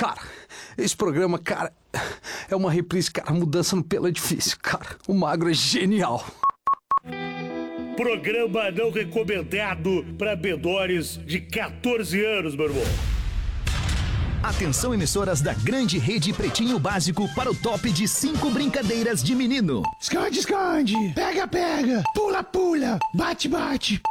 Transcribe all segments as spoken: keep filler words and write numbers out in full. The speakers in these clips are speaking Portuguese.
Cara, esse programa, cara, é uma reprise, cara, mudança no pelo é difícil, cara. O Magro é genial. Programa não recomendado para menores de catorze anos, meu irmão. Atenção, emissoras da grande rede Pretinho Básico para o top de cinco brincadeiras de menino. Esconde, esconde, pega, pega, pula, pula, bate, bate.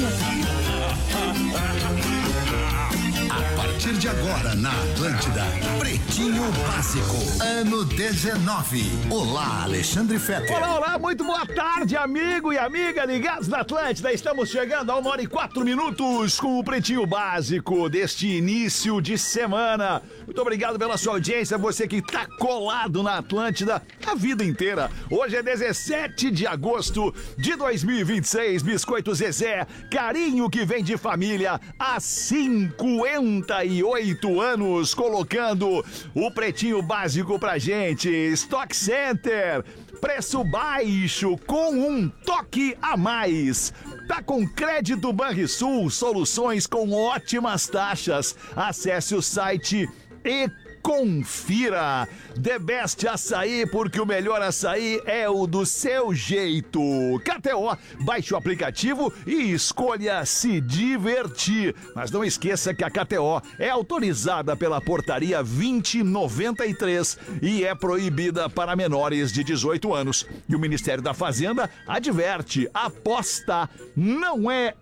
A partir de agora na Atlântida, Pretinho Básico, ano dezenove. Olá, Alexandre Fetter. Olá, olá, muito boa tarde, amigo e amiga ligados na Atlântida. Estamos chegando a uma hora e quatro minutos com o Pretinho Básico deste início de semana. Muito obrigado pela sua audiência, você que tá colado na Atlântida a vida inteira. Hoje é dezessete de agosto de dois mil e vinte e seis, Biscoito Zezé, carinho que vem de família há cinquenta e oito anos, colocando o Pretinho Básico pra gente. Stock Center, preço baixo com um toque a mais. Tá com crédito Banrisul, soluções com ótimas taxas. Acesse o site e confira. The Best Açaí, porque o melhor açaí é o do seu jeito. K T O, baixe o aplicativo e escolha se divertir. Mas não esqueça que a K T O é autorizada pela portaria vinte noventa e três e é proibida para menores de dezoito anos. E o Ministério da Fazenda adverte: aposta não é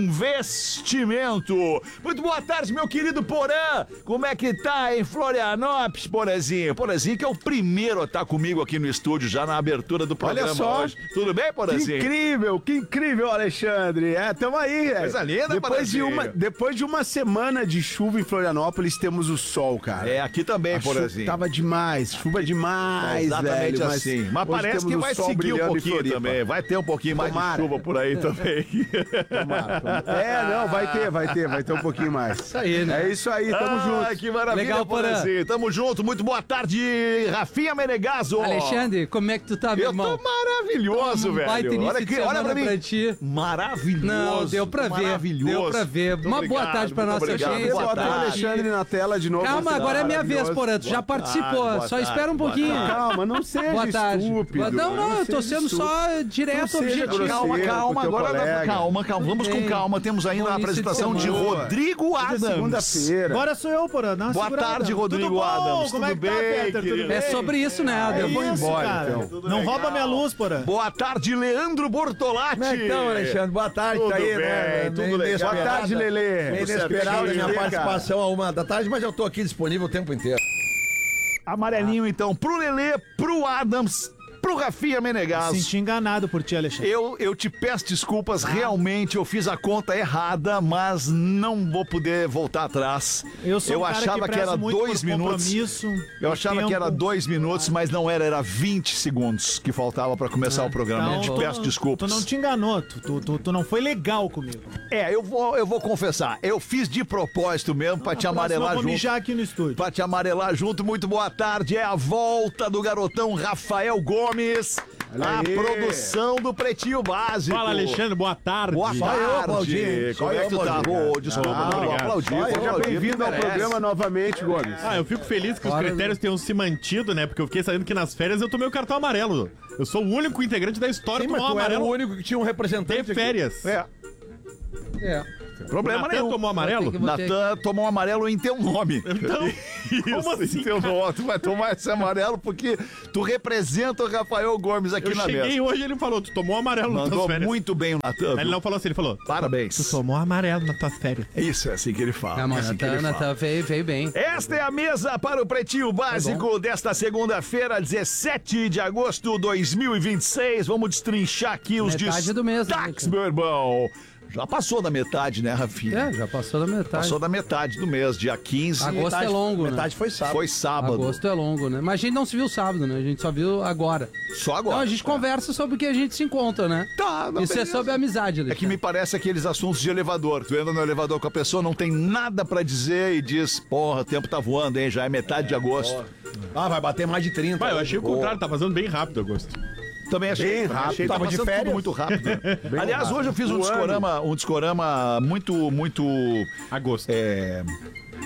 investimento. Muito boa tarde, meu querido Porã. Como é que tá em Florianópolis, Porãzinho? Porãzinho que é o primeiro a estar comigo aqui no estúdio já na abertura do programa. Olha só. Hoje. Tudo bem, Porãzinho? Que incrível, que incrível, Alexandre. É, tamo aí, velho. Coisa linda, depois de Porãzinho. uma Depois de uma semana de chuva em Florianópolis, temos o sol, cara. É, aqui também, A chu- Porãzinho. Tava demais, chuva demais, É exatamente velho, assim. Mas, mas hoje parece temos que o vai sol seguir um brilhando em pouquinho Floripa. também. Vai ter um pouquinho mais Tomara. de chuva por aí também. Tomara, tomara. É, não, vai ter, vai ter, vai ter um pouquinho mais. Isso aí, né? É isso aí, tamo ah, junto. que maravilha, Legal, Porã. Porãzinho. Tamo junto. Muito boa tarde, Rafinha Menegaso. Alexandre, como é que tu tá, meu Eu irmão? tô maravilhoso, Um velho. baita início Olha de que, olha semana pra mim. pra ti. Maravilhoso. Não, deu pra ver. Maravilhoso. Deu pra ver. Muito Uma boa obrigado, tarde pra muito nossa obrigado. audiência. Boa Bota o tarde. Alexandre na tela de novo. Calma, vai ser agora é minha vez, maravilhoso. Porã. Tu já participou. boa Só tarde, espera um boa pouquinho. tarde. Calma, não seja Boa tarde. estúpido. Não, não, eu tô seja sendo estúpido. só direto, Não seja objetivo. grosseiro. Calma, calma, com teu agora colega. calma, calma. Vamos Tudo com bem. calma. Temos ainda Bom a início de apresentação de semana. Rodrigo Hoje é Adams. segunda-feira. Agora sou eu, Porã. Dá uma Boa segurada. tarde, Rodrigo Tudo bom? Adams. Como é Tudo que tá, bem, Peter? Tudo querido? bem? É sobre isso, né, É Adams? Eu vou isso, embora, cara. então. Tudo Não legal. rouba minha luz, Porã. Boa tarde, Leandro Bortolatti. Como é que estão, Alexandre? Boa tarde, Tudo tá aí, bem, né? tudo Meio legal. Boa inesperada- tarde, Lelê. meio Tudo inesperada a minha certinho, participação a uma da tarde, mas eu tô aqui disponível o tempo inteiro. Amarelinho, então, pro Lelê, pro Adams, pro Rafinha Menegaso. Senti enganado por ti, Alexandre. Eu, eu te peço desculpas, realmente eu fiz a conta errada, mas não vou poder voltar atrás. Eu sou um cara achava que, preza era muito dois por minutos. compromisso, Eu por achava tempo. que era dois minutos, mas não era, era vinte segundos que faltava pra começar o programa. Então, eu te tu peço não- desculpas. Tu não te enganou, tu, tu, tu, tu não foi legal comigo. É, eu vou, eu vou confessar, eu fiz de propósito mesmo pra te Na próxima amarelar eu vou junto. mijar aqui no estúdio. Pra te amarelar junto, muito boa tarde. É a volta do garotão Rafael Gomes. Olha A aí. produção do Pretinho Básico. Fala, Alexandre, boa tarde. Boa Só eu tarde. aplaudi, hein? Só Como é eu que tu tá? aplaudi, Ô, cara. desculpa, Ah, não vou obrigado. aplaudir. Seja vou aplaudir, bem-vindo ao merece. programa novamente, Gomes. Ah, eu fico feliz que os Bora, critérios tenham se mantido, né? Porque eu fiquei sabendo que nas férias eu tomei o cartão amarelo. Eu sou o único integrante da história Sim, que mas tomou tu era amarelo o único que tinha um representante de aqui. férias. É, É. problema Natan nenhum. tomou amarelo? Tem que- Natan tomou um amarelo em teu nome. Então, como assim, Em teu cara? nome. Tu vai tomar esse amarelo porque tu representa o Rafael Gomes aqui Eu na cheguei mesa. hoje e ele falou, tu tomou amarelo nas Mandou tuas férias. muito bem o Natan. Aí ele não falou assim, ele falou, Parabéns. tu tomou amarelo nas tuas férias. É isso, é assim que ele fala. Não, é mas assim que ele Natan, fala. Natan veio, veio bem. Esta é a mesa para o Pretinho Básico desta segunda-feira, dezessete de agosto de dois mil e vinte e seis. Vamos destrinchar aqui os Metade do mês, né, destaques, gente? meu irmão. Já passou da metade, né, Rafinha? É, já passou da metade. Passou da metade do mês, dia quinze. Agosto Metade- é longo, né? Metade foi sábado. Foi sábado. Agosto é longo, né? Mas a gente não se viu sábado, né? A gente só viu agora. Só agora. Então a gente conversa sobre o que a gente se encontra, né? Tá, não, Isso beleza. é sobre amizade, É que Alexandre. me parece aqueles assuntos de elevador. Tu entra no elevador com a pessoa, não tem nada pra dizer e diz, porra, o tempo tá voando, hein? Já é metade de agosto. Ah, vai bater mais de trinta. Pai, eu achei o contrário, tá passando bem rápido agosto. Também achei, Bem também rápido. achei, tá Tava de passando tudo férias. muito rápido. né? Bem Aliás, rápido. hoje eu fiz um O discorama, um discorama muito, muito Agosto. é,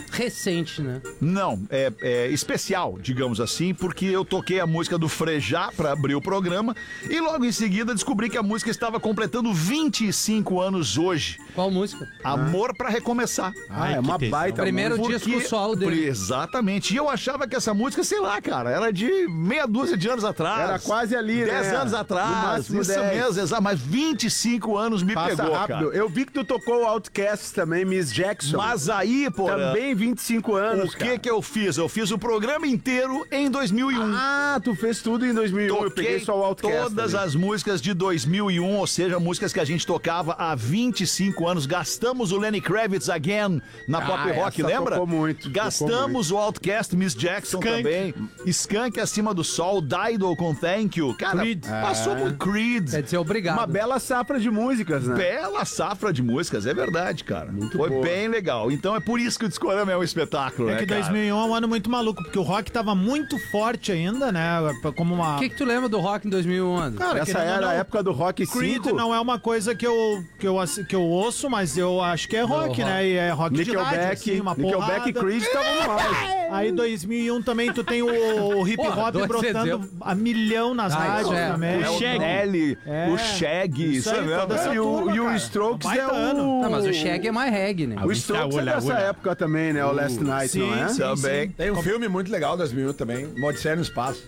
recente, né? Não, é, é especial, digamos assim, porque eu toquei a música do Frejá pra abrir o programa e logo em seguida descobri que a música estava completando vinte e cinco anos hoje. Qual música? Amor pra Recomeçar. Ah, Ai, é que uma tesão. baita Primeiro música. disco solo dele. Exatamente. E eu achava que essa música, sei lá, cara, era de meia dúzia de anos atrás. Era quase ali, né? Dez anos No atrás. máximo Isso dez. mesmo, exato. Mas vinte e cinco anos me Passa pegou, rápido. cara. Eu vi que tu tocou o Outcast também, Miss Jackson. Mas aí, pô, Também vinte e cinco anos, o que cara. que eu fiz? Eu fiz o programa inteiro em dois mil e um. Ah, tu fez tudo em dois mil e um. Eu peguei só o Outcast. todas ali. as músicas de dois mil e um, ou seja, músicas que a gente tocava há vinte e cinco anos. Gastamos o Lenny Kravitz Again na Ah, Pop Rock, essa lembra? tocou muito, tocou Gastamos o Outcast, Miss Jackson Skank. também. Skank Acima do Sol, Dido com Thank You. Cara, Creed. passou por Creed. Quer dizer, obrigado. Uma bela safra de músicas, né? Bela safra de músicas, é verdade, cara. Muito Foi boa. bem legal. Então é por isso que o Discorama é um espetáculo, É né, que cara? dois mil e um é um ano muito maluco, porque o rock tava muito forte ainda, né? Como uma. O que, que tu lembra do rock em dois mil e um, André? Cara, Essa querendo ou era a não, época do Rock Creed cinco. não é uma coisa que eu, que eu, assi- que eu ouço, mas eu acho que é rock, rock. né? E é rock de Nickelback, rádio, assim, uma Nickelback e porrada. Creed estavam no auge. Aí dois mil e um também tu tem o, o hip Porra, hop dois brotando exemplos. a milhão nas Ah, rádios isso é. também. É o Shaggy. Nelly, É. o Shaggy, isso, Isso aí, é mesmo. toda essa E o, turma, e o cara. Strokes Baita é o... ano. Não, mas o Shag é mais reggae, né? O Strokes é Olha, dessa olha. época também, né? O Last Night, sim, não é? sim. Também. Tem um filme muito legal, dois mil e um também, Uma Odisseia no Espaço.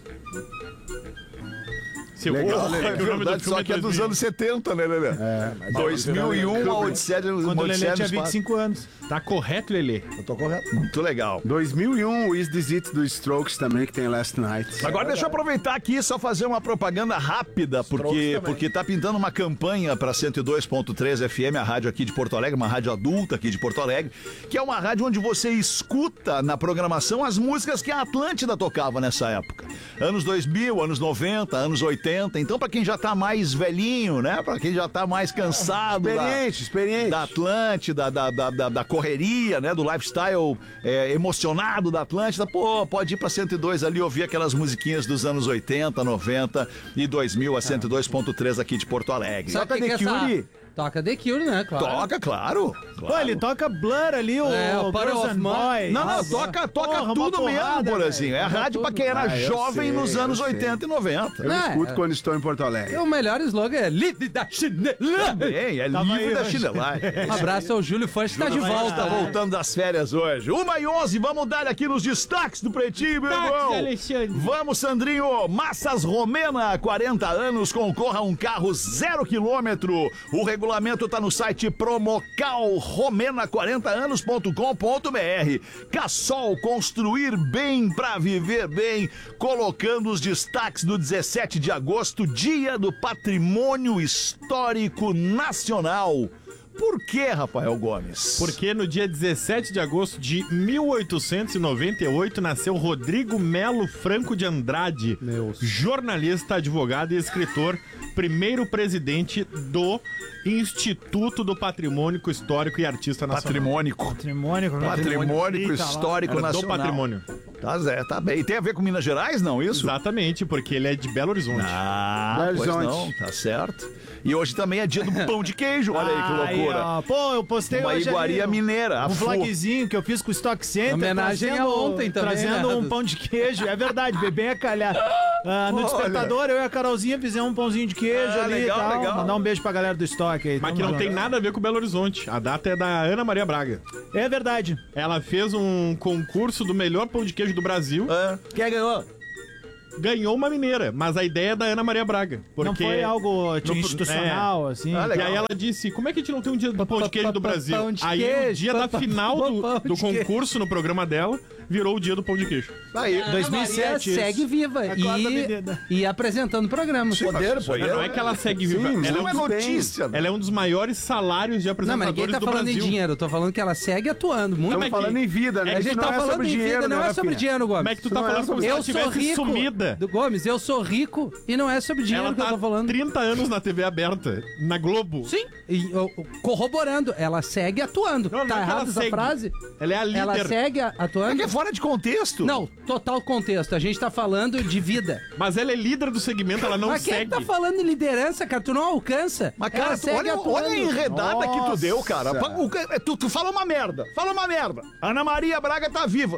Se Legal, Porra, É é que o nome do verdade, filme só que é dos anos setenta, né, Lelê? É, mas dois mil e um, a Odisseia de Quando o Lelê Odisseia tinha no vinte e Espaço. cinco anos. Tá correto, Lelê? Eu tô correto. Muito legal. dois mil e um, o Is This It do Strokes também, que tem Last Night. Agora deixa eu aproveitar aqui e só fazer uma propaganda rápida, porque, porque tá pintando uma campanha para cento e dois ponto três F M, a rádio aqui de Porto Alegre, uma rádio adulta aqui de Porto Alegre, que é uma rádio onde você escuta na programação as músicas que a Atlântida tocava nessa época. Anos dois mil, anos noventa, anos oitenta. Então, para quem já tá mais velhinho, né? Para quem já tá mais cansado da, Experiente, experiente. da Atlântida, da, da, da, da correria, né? Do lifestyle é, emocionado da Atlântida, pô, pode ir pra cento e dois ali ouvir aquelas musiquinhas dos anos oitenta, noventa e dois mil a cento e dois ponto três aqui de Porto Alegre. Sabe o que, que é essa... Toca The Cure, né? Claro. Toca, claro. Pô, claro. ele toca Blur ali, o, É, o o Puddle Girls of and Mud. Boys. Não, não, Nossa. toca, toca Porra, uma tudo porrada, mesmo, Borazinho. É a Toca rádio pra tudo. quem era Ah, eu jovem sei, nos eu anos sei. oitenta e noventa. Eu Não, escuto é- quando estou em Porto Alegre. O melhor slogan é livre da chinela. Também, é Tava livre aí da hoje. chinelagem. Um abraço ao Júlio Fante, tá de Júlio Fante volta. tá voltando das férias hoje. Uma e onze, vamos dar aqui nos destaques do Pretinho, meu irmão. Vamos, Sandrinho. Massas Romena, quarenta anos, concorra a um carro zero quilômetro. O regulamento tá no site promocal romena quarenta anos ponto com ponto br. Cassol, construir bem pra viver bem, colocando os destaques do dezessete de agosto, Dia do Patrimônio Histórico Nacional. Por que, Rafael Gomes? Porque no dia dezessete de agosto de mil oitocentos e noventa e oito nasceu Rodrigo Melo Franco de Andrade, jornalista, advogado e escritor, primeiro presidente do Instituto do Patrimônio Histórico e Artista Nacional. Patrimônio. Patrimônio, Patrimônio Eita, lá. Histórico Era do Nacional. patrimônio. Tá, Zé, tá bem. E tem a ver com Minas Gerais, não, isso? Exatamente, porque ele é de Belo Horizonte. Ah, Belo pois Horizonte. não, tá certo. E hoje também é dia do pão de queijo, olha aí que Aí, loucura. ó, pô, eu postei Uma hoje iguaria ali, mineira, a um Fu. vlogzinho que eu fiz com o Stock Center. Homenagem a trazendo- ontem também, Trazendo né? um pão de queijo, é verdade, bebê a calhar. Ah, no Olha. Despertador, eu e a Carolzinha fizemos um pãozinho de queijo Ah, ali legal, e tal. legal. Mandar um beijo pra galera do estoque aí. Mas tamo que não junto. tem nada a ver com Belo Horizonte. A data é da Ana Maria Braga. É verdade. Ela fez um concurso do melhor pão de queijo do Brasil. É. Quem ganhou? Ganhou uma mineira, mas a ideia é da Ana Maria Braga. Porque... Não foi algo No- institucional, assim. Ah, E legal. aí ela disse, como é que a gente não tem um dia do pão de queijo do Brasil? Pão de Aí o queijo, dia da pão- final do, pão de do queijo. concurso no programa dela virou o dia do pão de queijo. Aí. dois mil e sete. Maria segue viva A quarta e, medida. e apresentando programas. Poder, poder. Não é que ela segue viva, Sim, ela, Não é é um, notícia. ela é um dos maiores salários de Não, mas apresentadores ninguém tá do falando Brasil. em dinheiro, eu tô falando que ela segue atuando muito. Estamos é que- falando em vida, né? é A Isso gente não tá é falando sobre em dinheiro, vida, não né, é sobre Rafinha? dinheiro, Gomes. Como é que tu Isso tá não é falando como se Eu ela sou tivesse rico. sumida vida. Do Gomes, eu sou rico e não é sobre dinheiro Ela que tá eu tô falando. trinta anos na T V aberta, na Globo. Sim, e eu- corroborando, ela segue atuando. Não, não tá é que ela errado essa segue. frase? Ela é a líder. Ela segue a- atuando? É que é fora de contexto. Não, total contexto. A gente tá falando de vida. Mas ela é líder do segmento, ela não Mas quem é segue. que tá falando em liderança, cara? Tu não alcança. Mas, cara, ela tu segue olha, atuando. olha a enredada que tu deu, cara. Nossa. Pa- o que- Tu, tu fala uma merda. Fala uma merda. Ana Maria Braga tá viva.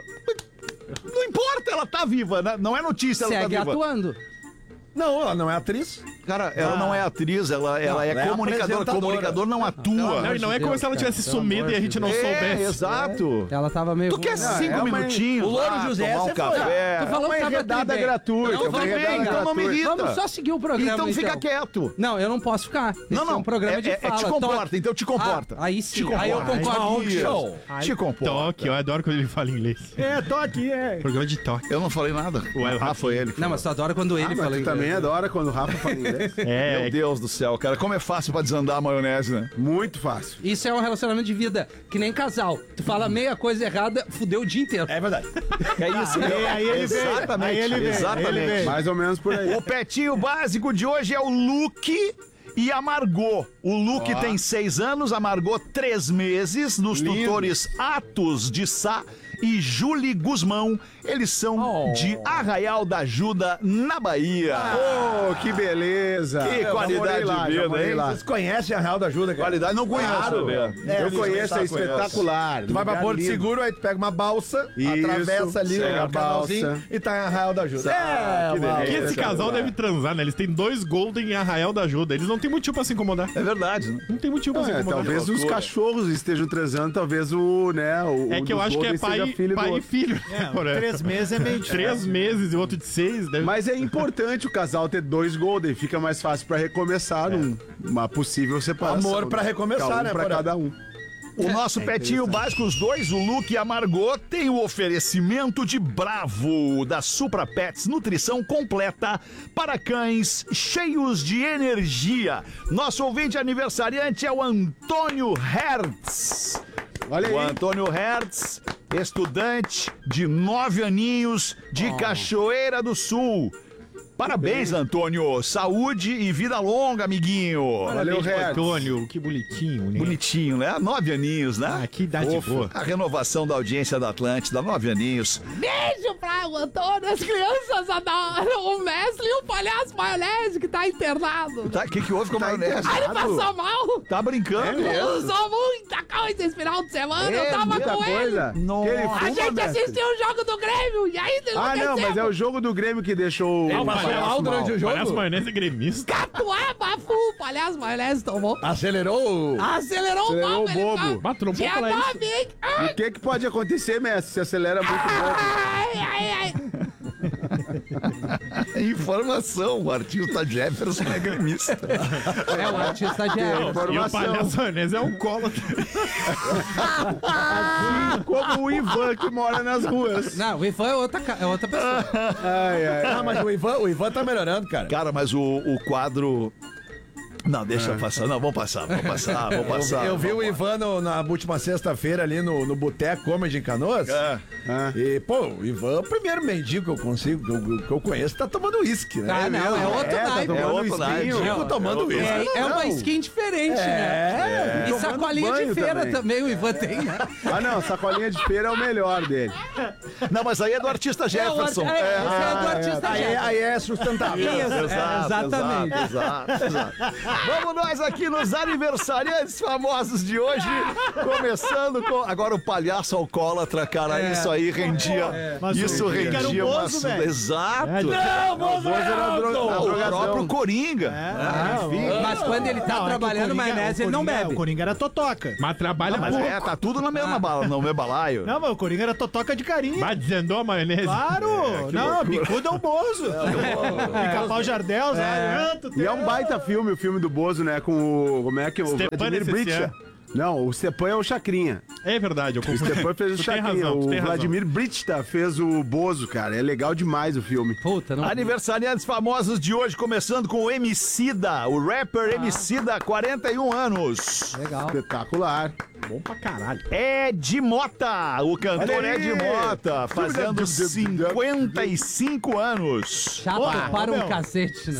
Não importa, ela tá viva. né? Não é notícia, ela Segue tá viva. atuando. Não, ela não é atriz. Cara, ela não é atriz, ela, ela é ela é comunicadora. apresentadora. Comunicador não atua. Não, e não é como se ela tivesse sumido e a gente não é, soubesse. exato. Ela tava meio... Tu quer ruim. cinco é uma- minutinhos? o Louro lá, José, tomar um você foi. café. Tu falou uma que tava enredada tudo bem. gratuita. Não, uma tudo bem, enredada então não me gratuita. irrita. Vamos só seguir o programa, Então fica então. quieto. Não, eu não posso ficar. Esse Não, não. É um programa é, de é, é fala. te comporta, Toque. então te comporta. Ah, aí sim. Te Aí eu comporta. concordo. Isso. Show. Te comporta. Toque, eu adoro quando ele fala inglês. É, toque, é. Programa de toque. Eu não falei nada. Ué, Ah, foi ele. que Não, falou. mas tu adora quando ele Ah, fala mas tu inglês. também adora quando o Rafa fala inglês. É, Meu Deus do céu, cara. Como é fácil pra desandar a maionese, né? Muito fácil. Isso é um relacionamento de vida, que nem casal. Tu fala meia coisa errada, fudeu o dia inteiro. É verdade. É isso. Aí, aí ele veio. Exatamente. Aí ele veio. Exatamente. Aí ele veio. Mais ou menos por aí. O petinho básico de hoje é o Luke e a Margot. O Luke tem seis anos, a Margot três meses, nos tutores Atos de Sá e Julie Guzmão. Eles são de Arraial da Ajuda, na Bahia. Oh, que beleza. Que Eu já qualidade morei lá, de já vida, morei hein? lá. Vocês conhecem a Real da Ajuda, cara? Qualidade não conheço, Claro. velho. É, Eu eles conheço, é conhecem. espetacular. Tu vai pra lugar Porto lindo. Seguro, aí tu pega uma balsa, Isso, atravessa ali pega o a canalzinho balsa. e tá em Arraial da Ajuda. que mano. delícia. Que esse casal deve transar, né? Eles têm dois Golden em Arraial da Ajuda. Eles não têm motivo pra se incomodar. É verdade, né? Não tem motivo pra se É, incomodar. talvez os loucura. cachorros estejam transando, talvez o, né, o É o que eu dos acho que é Golden seja pai, filho do pai e outro. filho. É, três meses é meio difícil. Três meses e outro de seis. Deve... Mas é importante o casal ter dois Golden, fica mais fácil pra recomeçar num- uma possível separação. Amor pra né? recomeçar, Fica um né, pra Porã? cada um. O nosso petinho básico, os dois, o Luke e a Margot, tem o oferecimento de Bravo, da Supra Pets, nutrição completa para cães cheios de energia. Nosso ouvinte aniversariante é o Antônio Hertz. Olha O aí. Antônio Hertz, estudante de nove aninhos de Cachoeira do Sul. Parabéns, Antônio. Saúde e vida longa, amiguinho. Valeu, Hertz. Antônio, que bonitinho, né? Bonitinho, né? Nove aninhos, né? Ah, que idade Fofo. boa. A renovação da audiência da Atlântida, nove aninhos. Beijo pra o Antônio, as crianças adoram o Messi e o palhaço maionese que tá internado. Tá, o que, que houve com a maionese? Aí ele passou mal. Tá brincando? Usou muita coisa esse final de semana, É, eu tava Muita com ele. coisa. Nossa. Que ele A fuma, gente Mestre. assistiu o jogo do Grêmio e aí Ah, não, mas é o jogo do Grêmio que deixou o mas foi mal durante o jogo? Palhaço maionese é gremista. Catuá, bafu, o palhaço maionese tomou. Acelerou o... Acelerou, Acelerou o o pau, ele bobo. tá- Mas tu não pode Dia falar isso. nove, hein? Ai, O que que pode acontecer, mestre, se acelera muito pouco? ai, ai, ai. Informação, o artista Jefferson é gremista. É o artista de E o Informação. palhaço maionese é um colo. Como o Ivan que mora nas ruas. Não, o Ivan é outra, ca- é outra pessoa. Ai, ai. Ah, mas o Ivan, o Ivan tá melhorando, cara. Cara, mas o, o quadro... Não, deixa eu passar. Não, vamos passar, vamos passar, vamos passar. Eu vi o Ivan no- na última sexta-feira ali no, no Boteco Comedy em Canoas. É. E, pô, o Ivan, o primeiro mendigo que eu consigo, que eu, que eu conheço, tá tomando uísque, né? Ah, não, é outro É, tá naipe. tomando É outro espinho. naipe. Mendigo tomando uísque. É, é uma skin diferente, né? E Tomando sacolinha de banho feira também. também. o Ivan tem, né? Ah, não, sacolinha de feira é o melhor dele. Não, mas aí é do artista Jefferson. É, é, esse é do artista Aí, é- Jefferson. aí é sustentável. Isso, é, exatamente. Exato, exato, exato. Vamos nós aqui nos aniversariantes famosos de hoje. Começando com. Agora o palhaço alcoólatra, cara. É. Isso aí rendia. Mas Isso o que que era o rendia uma. Bozo, su- velho? Exato. Não, moço, Ah, o drogadão. próprio Coringa. Ah, enfim. Mas quando ele tá Não, é que o trabalhando Coringa- maionese, o ele não Coringa- bebe. O Coringa era totoca. Mas trabalha Mas pouco. é, tá tudo na mesma bala, no mesmo balaio. Não, mas o Coringa era totoca de carinha. Mas desandou a maionese. Claro! Não, bicudo é o Bozo. Pica-pau Jardel, Zé. E é um baita filme, o filme do Bozo, né? Com o. Como é que é? O Stepan Vladimir Essessian. Bricha. Não, o Stepan é o Chacrinha. É verdade, eu O confundi. Stepan fez o Tu tem Chacrinha. razão, tu O tem razão. Vladimir Brista fez o Bozo, cara. É legal demais o filme. Puta, não. Aniversariantes famosos de hoje, começando com o Emicida, o rapper Emicida, quarenta e um anos. Legal. Espetacular. Bom pra caralho. Ed Mota, o cantor Olha aí. Ed Mota, fazendo cinquenta e cinco anos. Chato Opa, para um meu. cacete, né?